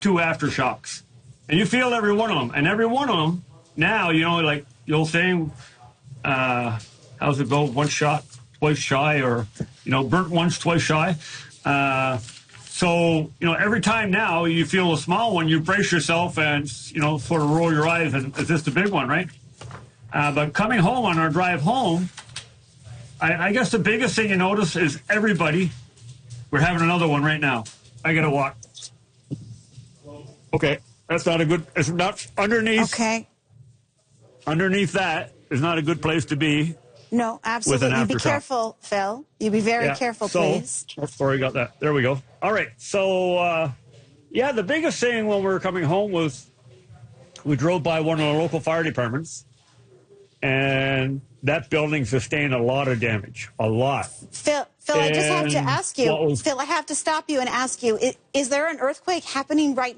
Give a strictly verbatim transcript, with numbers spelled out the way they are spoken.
two aftershocks. And you feel every one of them. And every one of them, now, you know, like the old saying, uh, how's it go? One shot, twice shy, or, you know, burnt once, twice shy. Uh, so, you know, every time now you feel a small one, you brace yourself and, you know, sort of roll your eyes, and is this the big one, right? Uh, but coming home on our drive home, I, I guess the biggest thing you notice is everybody, we're having another one right now. I got to walk. Okay, that's not a good, it's not underneath. Okay. Underneath that is not a good place to be. No, absolutely. You be careful, Phil. You be very yeah. careful, so, please. Oh, sorry, got that. There we go. All right. So, uh, yeah, the biggest thing when we were coming home was we drove by one of the local fire departments, and that building sustained a lot of damage, a lot. Phil, Phil, and I just have to ask you, was, Phil, I have to stop you and ask you, is, is there an earthquake happening right now?